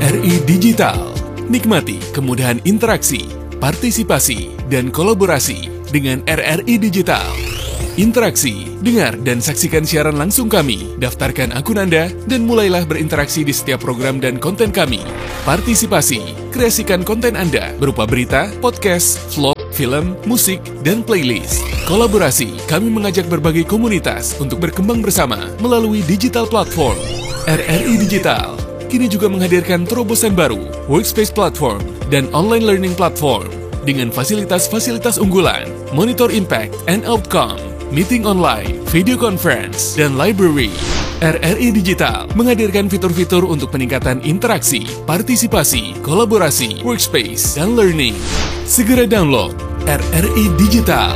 RRI Digital. Nikmati kemudahan interaksi, partisipasi, dan kolaborasi dengan RRI Digital. Interaksi, dengar dan saksikan siaran langsung kami, daftarkan akun Anda, dan mulailah berinteraksi di setiap program dan konten kami. Partisipasi, kreasikan konten Anda berupa berita, podcast, vlog, film, musik, dan playlist. Kolaborasi, kami mengajak berbagai komunitas untuk berkembang bersama melalui digital platform. RRI Digital kini juga menghadirkan terobosan baru, workspace platform, dan online learning platform dengan fasilitas-fasilitas unggulan, monitor impact and outcome, meeting online, video conference, dan library. RRI Digital menghadirkan fitur-fitur untuk peningkatan interaksi, partisipasi, kolaborasi, workspace, dan learning. Segera download RRI Digital.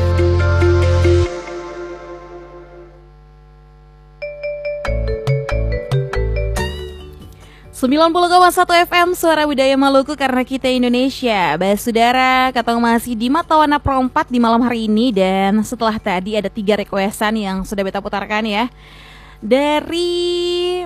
90,1 FM Suara Budaya Maluku karena kita Indonesia. Saudara, katong masih di Matawana Pro 4 di malam hari ini. Dan setelah tadi ada 3 requestan yang sudah beta putarkan ya. Dari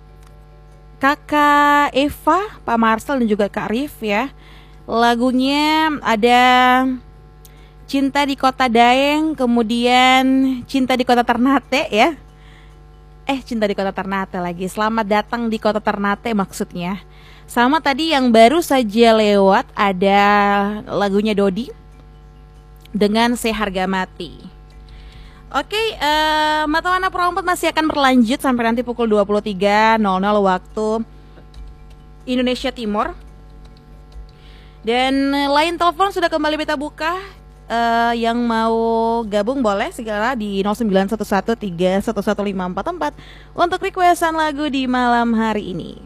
Kakak Eva, Pak Marcel dan juga Kak Rif ya. Lagunya ada Cinta di Kota Daeng, kemudian Cinta di Kota Ternate ya. Cinta di Kota Ternate lagi. Selamat datang di Kota Ternate maksudnya. Sama tadi yang baru saja lewat ada lagunya Dodi dengan Seharga Mati. Oke, Matawana Pro 4 masih akan berlanjut sampai nanti pukul 23.00 waktu Indonesia Timur. Dan line telepon sudah kembali beta buka. Yang mau gabung boleh segera di 0911311544 untuk requestan lagu di malam hari ini.